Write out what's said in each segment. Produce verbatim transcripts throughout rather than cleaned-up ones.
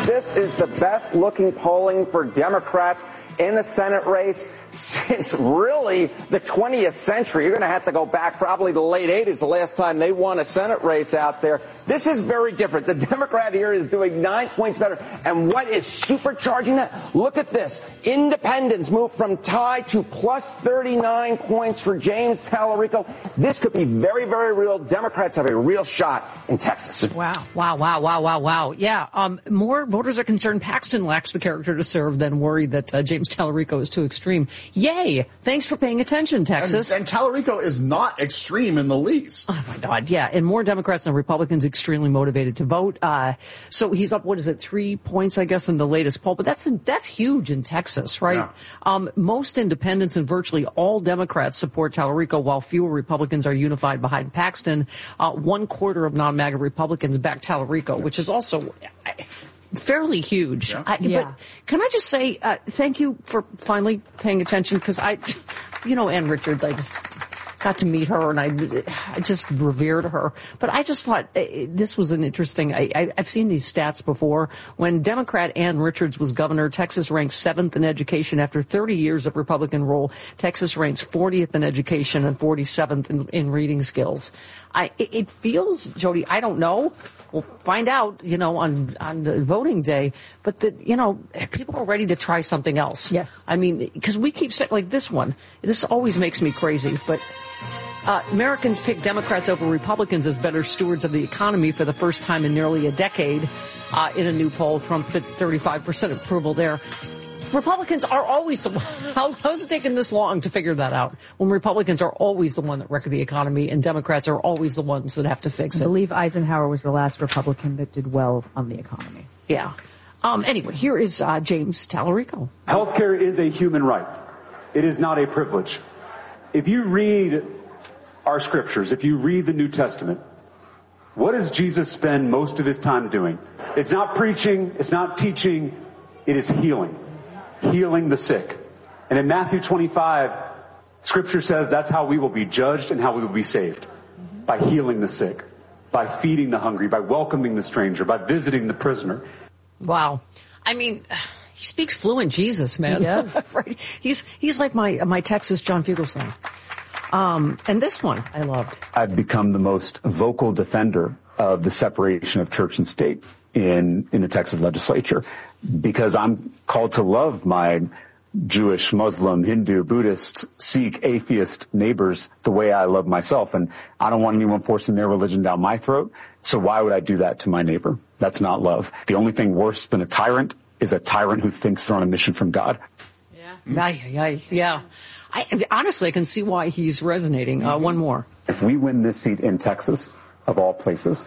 this is the best looking polling for Democrats in the Senate race since really the twentieth century. You're going to have to go back probably the late eighties, the last time they won a Senate race out there. This is very different. The Democrat here is doing nine points better. And what is supercharging that? Look at this. Independents moved from tie to plus thirty-nine points for James Tallarico. This could be very, very real. Democrats have a real shot in Texas. Wow, wow, wow, wow, wow, wow. Yeah, um, more voters are concerned Paxton lacks the character to serve than worried that uh, James Tallarico is too extreme. Yay! Thanks for paying attention, Texas. And, and Tallarico is not extreme in the least. Oh, my God, yeah. And more Democrats than Republicans extremely motivated to vote. Uh, so he's up, what is it, three points, I guess, in the latest poll. But that's that's huge in Texas, right? Yeah. Um, most independents and virtually all Democrats support Tallarico, while fewer Republicans are unified behind Paxton. Uh, one quarter of non-MAGA Republicans back Tallarico, which is also fairly huge. Yeah. I, yeah. But can I just say uh, thank you for finally paying attention, because I, you know, Ann Richards, I just got to meet her and I, I just revered her. But I just thought uh, this was an interesting, I, I, I've seen these stats before. When Democrat Ann Richards was governor, Texas ranked seventh in education. After thirty years of Republican rule, Texas ranks fortieth in education and forty-seventh in, in reading skills. I, it, it feels, Jody, I don't know. We'll find out, you know, on, on the voting day, but that, you know, people are ready to try something else. Yes. I mean, because we keep saying, like this one, this always makes me crazy, but uh, Americans pick Democrats over Republicans as better stewards of the economy for the first time in nearly a decade. Uh, in a new poll, Trump at thirty-five percent approval there. Republicans are always the one. How, how's it taken this long to figure that out? When Republicans are always the one that wreck the economy and Democrats are always the ones that have to fix it. I believe Eisenhower was the last Republican that did well on the economy. Yeah. Um, anyway, here is uh, James Tallarico. Healthcare is a human right. It is not a privilege. If you read our scriptures, if you read the New Testament, what does Jesus spend most of his time doing? It's not preaching. It's not teaching. It is healing. Healing the sick. And in Matthew twenty-five, Scripture says that's how we will be judged and how we will be saved. Mm-hmm. By healing the sick, by feeding the hungry, by welcoming the stranger, by visiting the prisoner. Wow. I mean, he speaks fluent Jesus, man. He does. Right? He's, he's like my, my Texas John Fugelsang. Um, and this one I loved. I've become the most vocal defender of the separation of church and state in, in the Texas legislature, because I'm called to love my Jewish, Muslim, Hindu, Buddhist, Sikh, atheist neighbors the way I love myself. And I don't want anyone forcing their religion down my throat. So why would I do that to my neighbor? That's not love. The only thing worse than a tyrant is a tyrant who thinks they're on a mission from God. Yeah. Yeah. Yeah. yeah. I, honestly, I can see why he's resonating. Uh, one more. If we win this seat in Texas, of all places,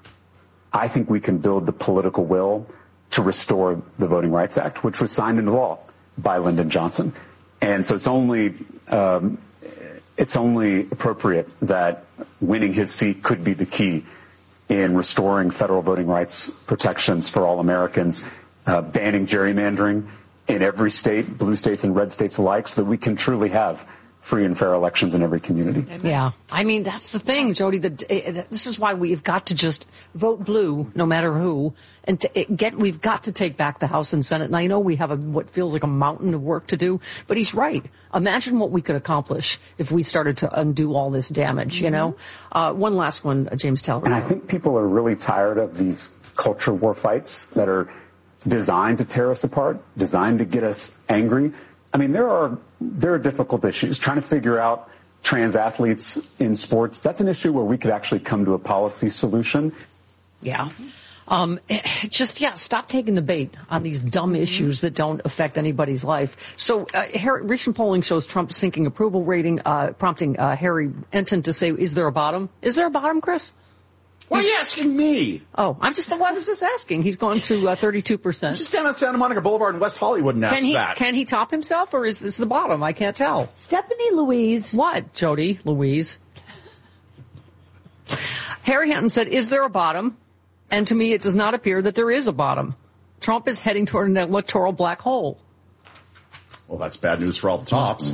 I think we can build the political will to restore the Voting Rights Act, which was signed into law by Lyndon Johnson. And so it's only um, it's only appropriate that winning his seat could be the key in restoring federal voting rights protections for all Americans, uh, banning gerrymandering in every state, blue states and red states alike, so that we can truly have free and fair elections in every community. Yeah. I mean, that's the thing, Jody. The, uh, this is why we've got to just vote blue, no matter who, and to, uh, get. We've got to take back the House and Senate. And I know we have a, what feels like a mountain of work to do, but he's right. Imagine what we could accomplish if we started to undo all this damage. Mm-hmm. You know. Uh, one last one, uh, James Tallarico. And I think people are really tired of these culture war fights that are designed to tear us apart, designed to get us angry. I mean, there are there are difficult issues. Trying to figure out trans athletes in sports, that's an issue where we could actually come to a policy solution. Yeah. Um, just, yeah, stop taking the bait on these dumb issues that don't affect anybody's life. So uh, Harry, recent polling shows Trump sinking approval rating, uh, prompting uh, Harry Enton to say, is there a bottom? Is there a bottom, Chris? Why are you asking me? Oh, I'm just, well, I was just asking. He's gone to uh, thirty-two percent. Just down on Santa Monica Boulevard in West Hollywood and ask can he, that. Can he top himself, or is this the bottom? I can't tell. Stephanie Louise. What, Jody Louise? Harry Enton said, is there a bottom? And to me, it does not appear that there is a bottom. Trump is heading toward an electoral black hole. Well, that's bad news for all the tops.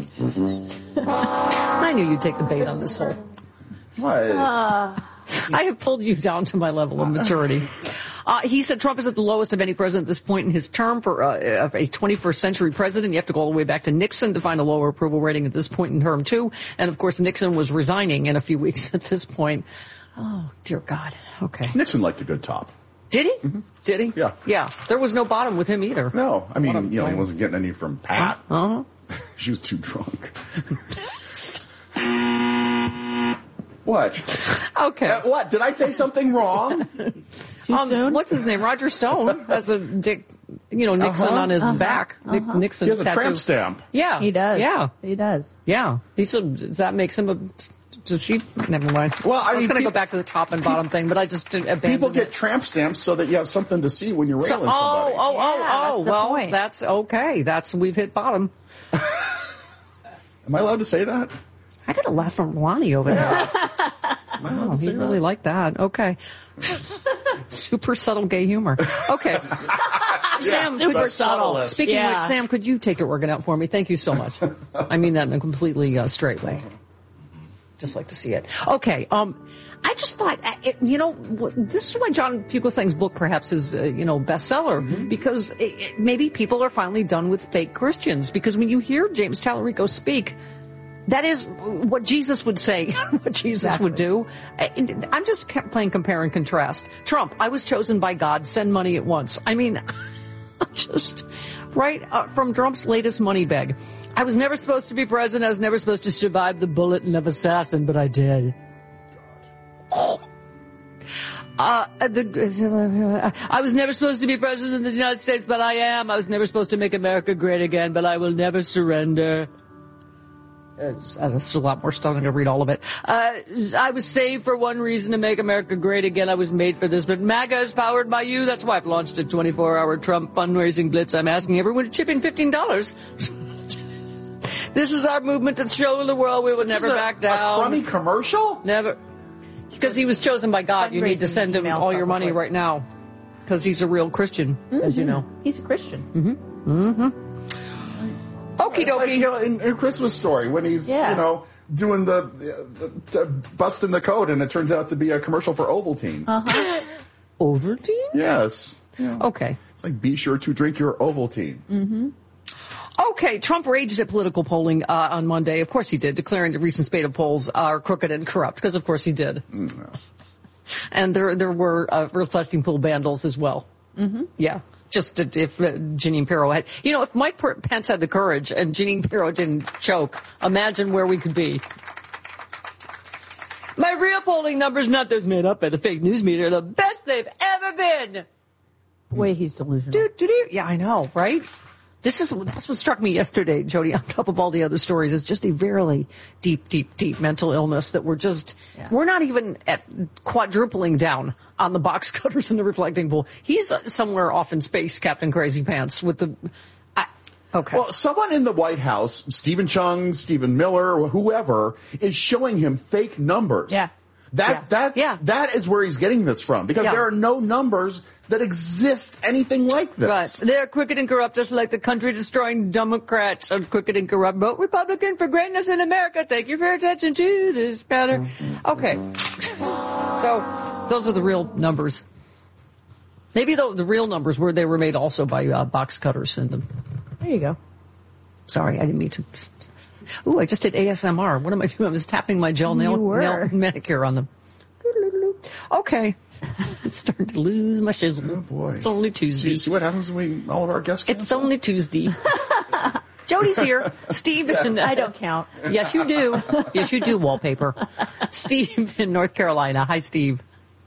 I knew you'd take the bait on this hole. What? Uh. I have pulled you down to my level of maturity. Uh, he said Trump is at the lowest of any president at this point in his term. For uh, a twenty-first century president, you have to go all the way back to Nixon to find a lower approval rating at this point in term, too. And, of course, Nixon was resigning in a few weeks at this point. Oh, dear God. Okay. Nixon liked a good top. Did he? Mm-hmm. Did he? Yeah. Yeah. There was no bottom with him either. No. I mean, you know, he wasn't getting any from Pat. Uh-huh. She was too drunk. What? Okay. Uh, what? Did I say something wrong? Too um, soon? What's his name? Roger Stone has a Dick, you know, Nixon Uh-huh. on his Uh-huh. back. Uh-huh. Nick, Nixon He has a tattoo. tramp stamp. Yeah. He does. Yeah. He does. Yeah. He said, does that makes him a, does she, never mind. Well, I I was mean, going to pe- go back to the top and bottom thing, but I just abandoned People get it. tramp stamps so that you have something to see when you're So, railing oh, somebody. oh, Yeah, oh, oh, that's the well, point. that's okay. That's, we've hit bottom. Am I allowed to say that? I got a laugh from Lonnie over there. Am I allowed Oh, to say he really that? liked that. Okay. Super subtle gay humor. Okay. Sam, Super could- subtlest. Speaking of Yeah. which, Sam, could you take it working out for me? Thank you so much. I mean that in a completely uh, straight way. Just like to see it. Okay. Um, I just thought, uh, it, you know, w- this is why John Fugelsang's book perhaps is, uh, you know, bestseller, Mm-hmm. because it, it, maybe people are finally done with fake Christians. Because when you hear James Tallarico speak, that is what Jesus would say, what Jesus Exactly. would do. I, I'm just kept playing compare and contrast. Trump, I was chosen by God, send money at once. I mean, just right uh, from Trump's latest money bag. I was never supposed to be president. I was never supposed to survive the bullet of assassin, but I did. Oh. Uh, the, I was never supposed to be president of the United States, but I am. I was never supposed to make America great again, but I will never surrender. It's, uh, it's a lot more stuff. I'm going to read all of it. Uh, I was saved for one reason, to make America great again. I was made for this, but MAGA is powered by you. That's why I've launched a twenty-four hour Trump fundraising blitz. I'm asking everyone to chip in fifteen dollars. This is our movement to show the world we will This never is a, back down. a crummy commercial? Never. Because he was chosen by God. You need to Fundraising send him email, all your money probably. right now. Because he's a real Christian, as you know. He's a Christian. Okie It's like, dokie. you know, in A Christmas Story when he's, Yeah. you know, doing the, the, the busting the code, and it turns out to be a commercial for Ovaltine. Uh-huh. Ovaltine? Yes. Yeah. Okay. It's like, be sure to drink your Ovaltine. Mm-hmm. Okay, Trump raged at political polling uh, on Monday. Of course he did, declaring the recent spate of polls are crooked and corrupt, because of course he did. Mm. And there there were uh, reflecting pool vandals as well. Mm-hmm. Yeah. Just if uh, Jeanine Pirro had, you know, if Mike Pence had the courage and Jeanine Pirro didn't choke, imagine where we could be. My real polling numbers, not those made up by the fake news media, are the best they've ever been. Boy, he's delusional. Doo, doo, doo. Yeah, I know, right? This is, that's what struck me yesterday, Jody, on top of all the other stories, is just a very deep, deep, deep mental illness that we're just, Yeah. we're not even at quadrupling down on the box cutters and the reflecting pool. He's uh, somewhere off in space, Captain Crazy Pants, with the, I, okay. Well, someone in the White House, Stephen Chung, Stephen Miller, whoever, is showing him fake numbers. Yeah. That Yeah. that Yeah. that is where he's getting this from, because Yeah. there are no numbers that exist anything like this. Right. They're crooked and corrupt, just like the country-destroying Democrats are crooked and corrupt. Vote Republican for greatness in America. Thank you for your attention to this matter. Okay. So, those are the real numbers. Maybe the, the real numbers were they were made also by uh, box cutters in them. There you go. Sorry, I didn't mean to. Ooh, I just did A S M R. What am I doing? I was tapping my gel nail, You were. nail manicure on them. Okay. I'm starting to lose my shizzle. Oh boy! It's only Tuesday. See, see what happens when we, all of our guests. It's only Tuesday. Jody's here. Steve. In, I don't count. Yes, you do. Yes, you do, wallpaper. Steve in North Carolina. Hi, Steve.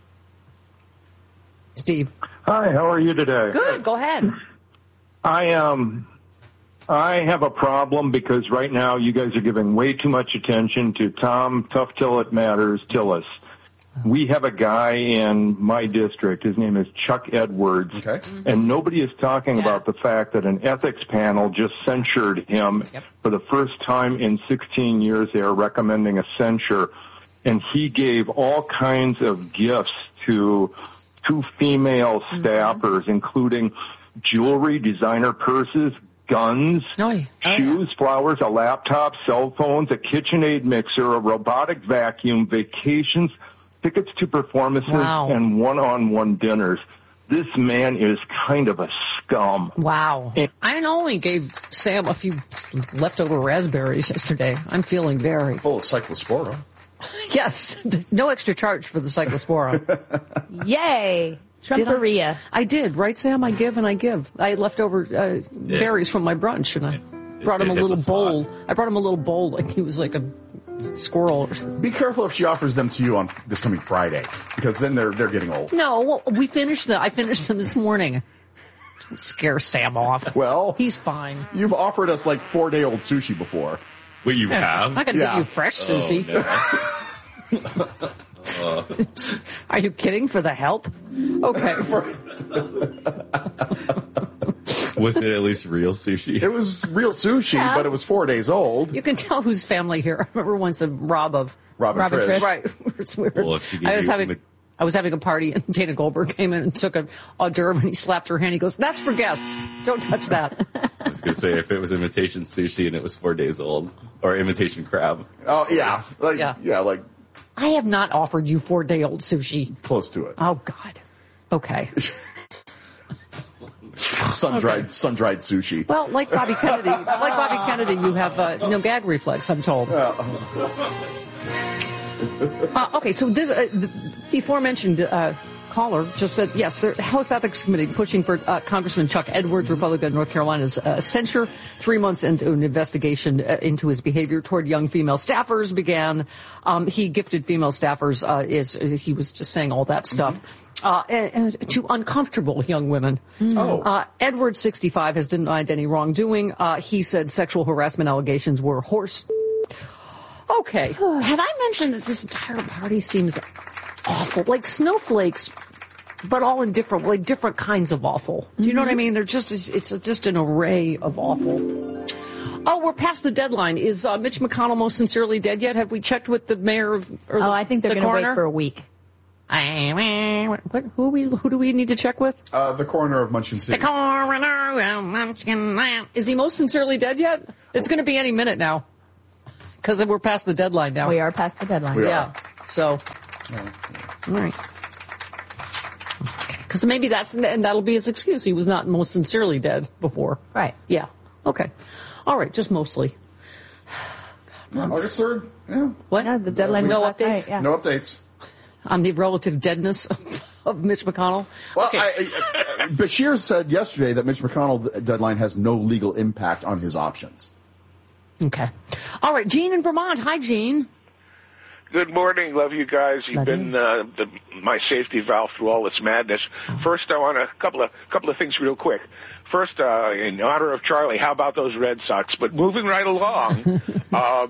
Steve. Hi, how are you today? Good. Go ahead. I um I have a problem because right now you guys are giving way too much attention to Tom Tough Till It Matters Tillis. We have a guy in my district. His name is Chuck Edwards. Okay. And nobody is talking Yeah. about the fact that an ethics panel just censured him Yep. for the first time in sixteen years. They are recommending a censure. And he gave all kinds of gifts to two female staffers, including jewelry, designer purses, guns, Oh, yeah. Oh, yeah. shoes, flowers, a laptop, cell phones, a KitchenAid mixer, a robotic vacuum, vacations, tickets to performances, Wow. and one-on-one dinners. This man is kind of a scum. Wow. I only gave Sam a few leftover raspberries yesterday. I'm feeling very... Full of cyclospora. Yes. No extra charge for the cyclospora. Yay. Trumperia. I, I did, right, Sam? I give and I give. I had leftover uh, berries from my brunch, and I brought him a little bowl. I brought him a little bowl like he was like a squirrel. Be careful if she offers them to you on this coming Friday, because then they're they're getting old. No, well, we finished them. I finished them this morning. Don't scare Sam off. Well, he's fine. You've offered us like four day old sushi before. Wait, you have? I can Yeah. give you fresh sushi. Oh, no. uh. Are you kidding? For the help? Okay. Was it at least real sushi? It was real sushi, Yeah. but it was four days old. You can tell whose family here. I remember once a Rob of Rob and Rob and Trish. Trish. Right. It's weird. Well, if she gave I was you having Mc- I was having a party and Dana Goldberg came in and took a hors d'oeuvre and he slapped her hand. He goes, "That's for guests. Don't touch that." I was going to say, if it was imitation sushi and it was four days old, or imitation crab. Oh yeah, like Yeah. yeah, like I have not offered you four day old sushi. close to it. Oh God. Okay. Sun dried, sun dried sushi. Well, like Bobby Kennedy, like Bobby Kennedy, you have uh, no gag reflex, I'm told. Uh, okay, so this uh, the, the aforementioned uh, caller just said yes. The House Ethics Committee pushing for uh, Congressman Chuck Edwards, Republican of North Carolina's uh, censure. Three months into an investigation uh, into his behavior toward young female staffers began. Um, he gifted female staffers. Uh, is he was just saying all that stuff. Mm-hmm. Uh, and, and to uncomfortable young women. Oh. Uh, Edwards, sixty-five, has denied any wrongdoing. Uh, he said sexual harassment allegations were horse. Okay. Have I mentioned that this entire party seems awful? Like snowflakes, but all in different, like different kinds of awful. Do you know what I mean? They're just, it's, it's just an array of awful. Oh, we're past the deadline. Is uh, Mitch McConnell most sincerely dead yet? Have we checked with the mayor of, or the, Oh, I think they're the going to coroner? wait for a week. What, who, we, who do we need to check with? Uh, the coroner of Munson City. The coroner of Munson. Is he most sincerely dead yet? It's going to be any minute now. Because we're past the deadline now. We are past the deadline. We are. Yeah. So, all right. Because maybe that's, and that'll be his excuse. He was not most sincerely dead before. Right. Yeah. Okay. All right. Just mostly. Yeah, August third. Yeah. What? Yeah, the deadline No was last updates? night, yeah. No updates. On the relative deadness of, of Mitch McConnell? Well, Okay. I, I, Bashir said yesterday that Mitch McConnell's deadline has no legal impact on his options. Okay. All right. Gene in Vermont. Hi, Gene. Good morning. Love you guys. You've Love been you. uh, the, my safety valve through all this madness. First, I want a couple of couple of things real quick. First, uh, in honor of Charlie, how about those Red Sox? But moving right along, uh,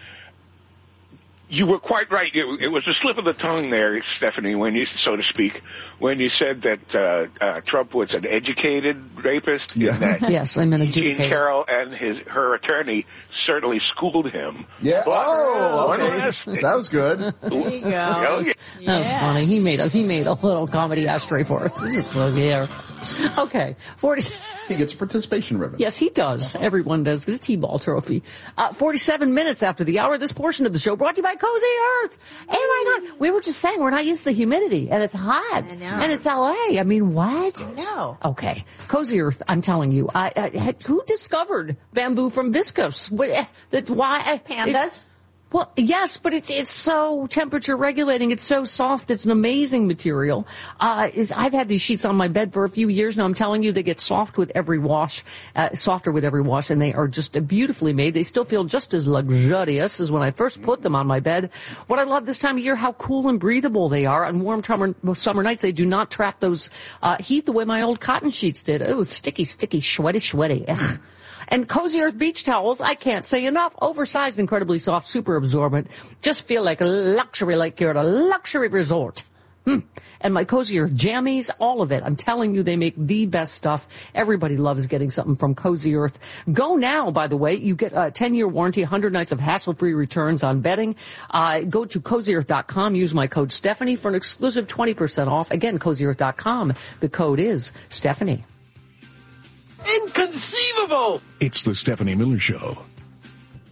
you were quite right. It, it was a slip of the tongue there, Stephanie, when you, so to speak, when you said that uh, uh, Trump was an educated rapist. Yeah. And that Yes, I'm an Jean educator. Carroll and his her attorney certainly schooled him. Yeah. But, Oh, one okay. last- That was good. There you go. Oh, yeah. That was funny. He made a he made a little comedy ashtray for us. This is so there. Okay, forty. He gets a participation ribbon. Yes, he does. Everyone does. Get a T-ball trophy. Uh, Forty-seven minutes after the hour. This portion of the show brought to you by Cozy Earth. Oh my God, we were just saying we're not used to the humidity, and it's hot, I know. and it's L A. I mean, what? No. Okay, Cozy Earth. I'm telling you, I, I had, who discovered bamboo from viscose? What, eh, that why? eh, Pandas? it- Well, yes, but it's it's so temperature regulating. It's so soft. It's an amazing material. Uh, is I've had these sheets on my bed for a few years now. I'm telling you, they get soft with every wash, uh, softer with every wash, and they are just beautifully made. They still feel just as luxurious as when I first put them on my bed. What I love this time of year, how cool and breathable they are. On warm summer, summer nights, they do not trap those uh, heat the way my old cotton sheets did. Oh, sticky, sticky, sweaty, sweaty. Ugh. And Cozy Earth beach towels, I can't say enough. Oversized, incredibly soft, super absorbent. Just feel like a luxury, like you're at a luxury resort. Hmm. And my Cozy Earth jammies, all of it. I'm telling you, they make the best stuff. Everybody loves getting something from Cozy Earth. Go now, by the way. You get a ten-year warranty, one hundred nights of hassle-free returns on bedding. Uh, go to cozy earth dot com. Use my code Stephanie for an exclusive twenty percent off. Again, cozy earth dot com. The code is Stephanie. Inconceivable! It's the Stephanie Miller Show.